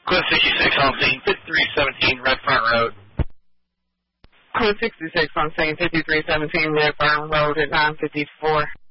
Code 66 on scene, 5317 Red Front Road. Code 66 on scene, 5317 Red Farm Road at 954.